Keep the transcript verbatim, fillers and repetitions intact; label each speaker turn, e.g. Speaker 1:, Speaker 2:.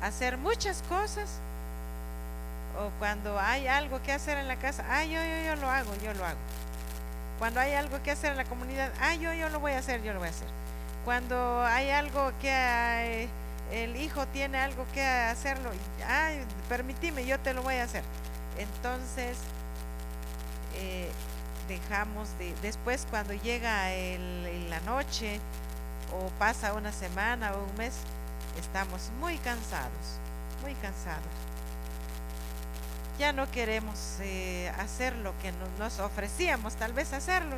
Speaker 1: hacer muchas cosas, o cuando hay algo que hacer en la casa, ah, yo, yo, yo lo hago, yo lo hago. Cuando hay algo que hacer en la comunidad, ah, yo, yo lo voy a hacer, yo lo voy a hacer. Cuando hay algo que eh, el hijo tiene algo que hacerlo, ah, permitime, yo te lo voy a hacer. Entonces, eh, dejamos de, después cuando llega el, la noche, o pasa una semana o un mes, estamos muy cansados, muy cansados. Ya no queremos eh, hacer lo que nos ofrecíamos tal vez hacerlo.